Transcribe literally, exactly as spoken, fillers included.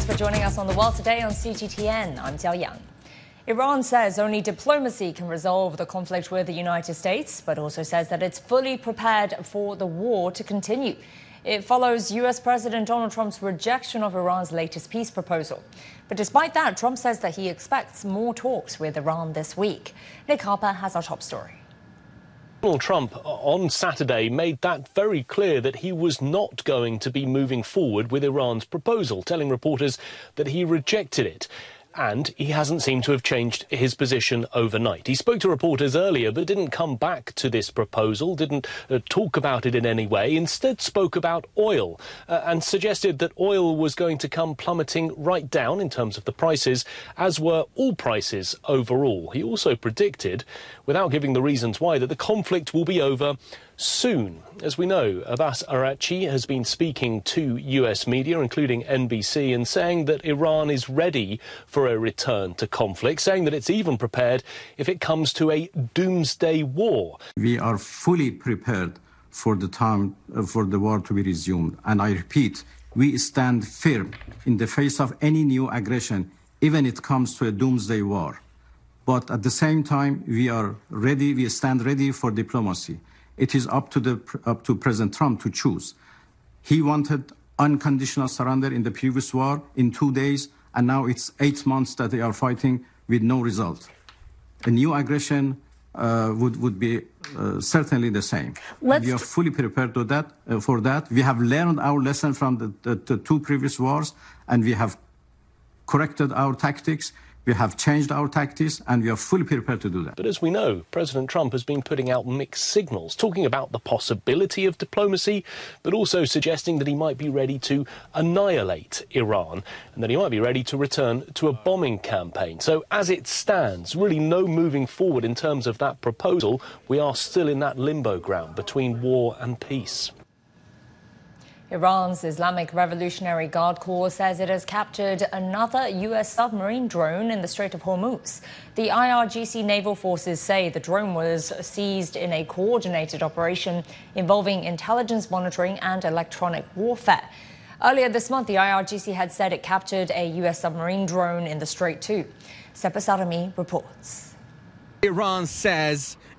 for joining us on The World Today on C G T N. I'm Jiao Yang. Iran says only diplomacy can resolve the conflict with the United States, but also says that it's fully prepared for the war to continue. It follows U S President Donald Trump's rejection of Iran's latest peace proposal. But despite that, Trump says that he expects more talks with Iran this week. Nick Harper has our top story. Donald Trump on Saturday made that very clear that he was not going to be moving forward with Iran's proposal, telling reporters that he rejected it. And he hasn't seemed to have changed his position overnight. He spoke to reporters earlier, but didn't come back to this proposal, didn't uh, talk about it in any way, instead spoke about oil uh, and suggested that oil was going to come plummeting right down in terms of the prices, as were all prices overall. He also predicted, without giving the reasons why, that the conflict will be over soon. As we know, Abbas Araghchi has been speaking to U S media, including N B C, and saying that Iran is ready for a return to conflict, saying that it's even prepared if it comes to a doomsday war. We are fully prepared for the time uh, for the war to be resumed. And I repeat, we stand firm in the face of any new aggression, even if it comes to a doomsday war. But at the same time, we are ready, we stand ready for diplomacy. It is up to the up to President Trump to choose. He wanted unconditional surrender in the previous war in two days, and now it's eight months that they are fighting with no result. A new aggression uh, would would be uh, certainly the same. Let's we are fully prepared to that uh, for that. We have learned our lesson from the, the, the two previous wars, and we have corrected our tactics. We have changed our tactics, and we are fully prepared to do that. But as we know, President Trump has been putting out mixed signals, talking about the possibility of diplomacy, but also suggesting that he might be ready to annihilate Iran and that he might be ready to return to a bombing campaign. So as it stands, really no moving forward in terms of that proposal. We are still in that limbo ground between war and peace. Iran's Islamic Revolutionary Guard Corps says it has captured another U S submarine drone in the Strait of Hormuz. The I R G C naval forces say the drone was seized in a coordinated operation involving intelligence monitoring and electronic warfare. Earlier this month, the I R G C had said it captured a U S submarine drone in the Strait too. Sepa Sarami reports. Iran says